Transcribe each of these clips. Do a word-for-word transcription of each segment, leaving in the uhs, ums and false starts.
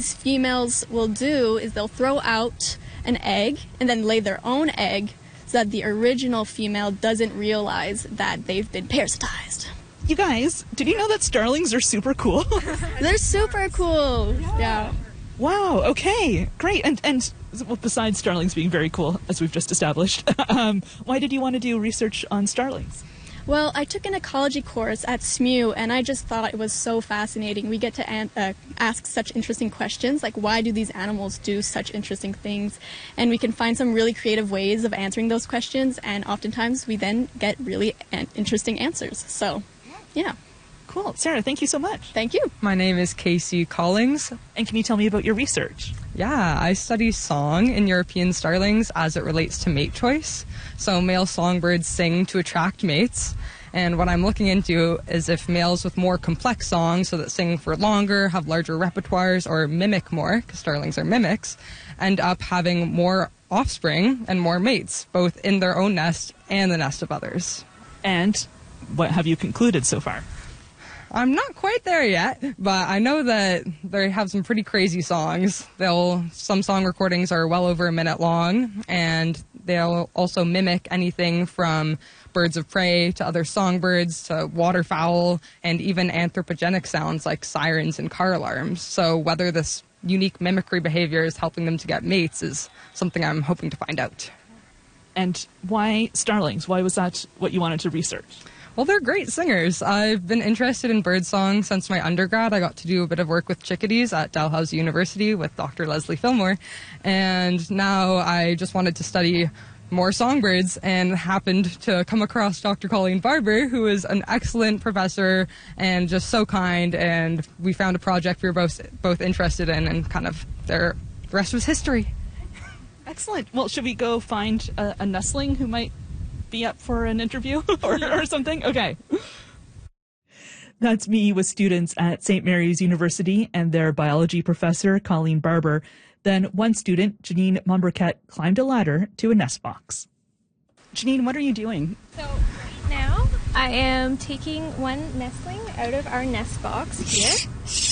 these females will do is they'll throw out an egg and then lay their own egg so that the original female doesn't realize that they've been parasitized. You guys, did you know that starlings are super cool? They're super cool. Yeah. yeah. Wow, okay, great. And and well, besides starlings being very cool, as we've just established, um, why did you want to do research on starlings? Well, I took an ecology course at S M U, and I just thought it was so fascinating. We get to an- uh, ask such interesting questions, like why do these animals do such interesting things? And we can find some really creative ways of answering those questions, and oftentimes we then get really an- interesting answers. So, yeah. Cool. Sarah, thank you so much. Thank you. My name is Casey Collings. And can you tell me about your research? Yeah, I study song in European starlings as it relates to mate choice. So male songbirds sing to attract mates. And what I'm looking into is if males with more complex songs, so that sing for longer, have larger repertoires, or mimic more, because starlings are mimics, end up having more offspring and more mates, both in their own nest and the nest of others. And what have you concluded so far? I'm not quite there yet, but I know that they have some pretty crazy songs. They'll some song recordings are well over a minute long, and they'll also mimic anything from birds of prey to other songbirds to waterfowl and even anthropogenic sounds like sirens and car alarms. So whether this unique mimicry behavior is helping them to get mates is something I'm hoping to find out. And why starlings? Why was that what you wanted to research? Well, they're great singers. I've been interested in birdsong since my undergrad. I got to do a bit of work with chickadees at Dalhousie University with Doctor Leslie Fillmore. And now I just wanted to study more songbirds and happened to come across Doctor Colleen Barber, who is an excellent professor and just so kind. And we found a project we were both, both interested in, and kind of their, the rest was history. Excellent. Well, should we go find a, a nestling who might be up for an interview or, or something? Okay. That's me with students at Saint Mary's University and their biology professor, Colleen Barber. Then one student, Janine Mumbriquette, climbed a ladder to a nest box. Janine, what are you doing? So right now I am taking one nestling out of our nest box here.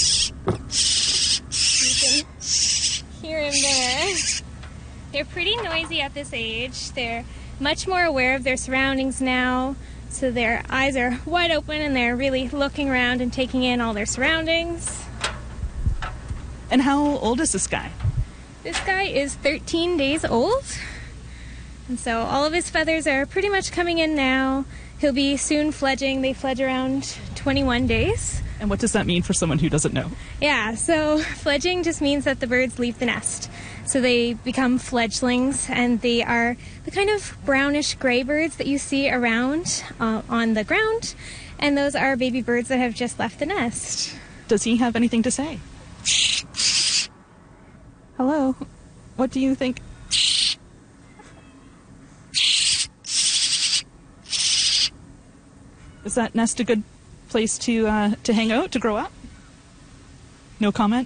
You can hear him there. They're pretty noisy at this age. They're much more aware of their surroundings now, so their eyes are wide open and they're really looking around and taking in all their surroundings. And how old is this guy? This guy is thirteen days old, and so all of his feathers are pretty much coming in now. He'll be soon fledging. They fledge around twenty-one days. And what does that mean for someone who doesn't know? Yeah, so fledging just means that the birds leave the nest. So they become fledglings, and they are the kind of brownish gray birds that you see around uh, on the ground, and those are baby birds that have just left the nest. Does he have anything to say? Hello, what do you think? Is that nest a good place to uh, to hang out, to grow up? No comment?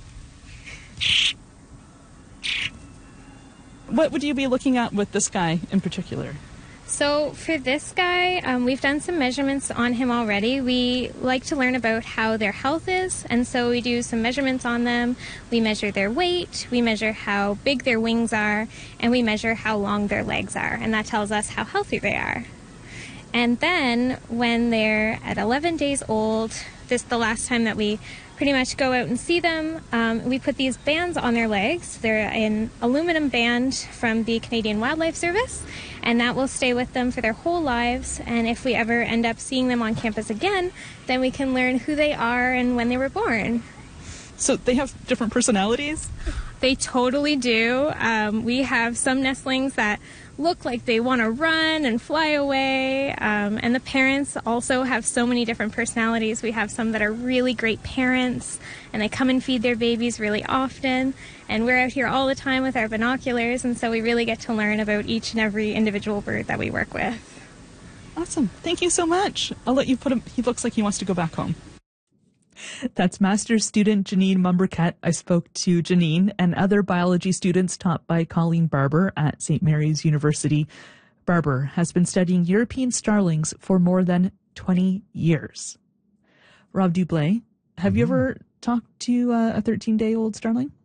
What would you be looking at with this guy in particular? So for this guy, um, we've done some measurements on him already. We like to learn about how their health is, and so we do some measurements on them. We measure their weight, we measure how big their wings are, and we measure how long their legs are, and that tells us how healthy they are. And then when they're at eleven days old, this is the last time that we pretty much go out and see them, um, we put these bands on their legs. They're an aluminum band from the Canadian Wildlife Service, and that will stay with them for their whole lives. And if we ever end up seeing them on campus again, then we can learn who they are and when they were born. So they have different personalities? They totally do. Um, we have some nestlings that look like they want to run and fly away, um, and the parents also have so many different personalities. We have some that are really great parents, and they come and feed their babies really often, and we're out here all the time with our binoculars, and so we really get to learn about each and every individual bird that we work with. Awesome. Thank you so much. I'll let you put him. He looks like he wants to go back home. That's master's student Janine Mumbriquette. I spoke to Janine and other biology students taught by Colleen Barber at Saint Mary's University. Barber has been studying European starlings for more than twenty years. Rob Dublé, have mm-hmm. you ever talked to uh, a thirteen-day-old starling?